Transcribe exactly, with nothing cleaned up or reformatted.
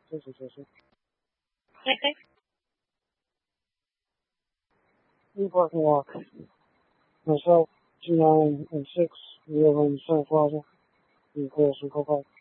谢谢谢谢。 Okay. E parking lot. Myself, two nine and six, eleven South Plaza, in Coral Circle Park.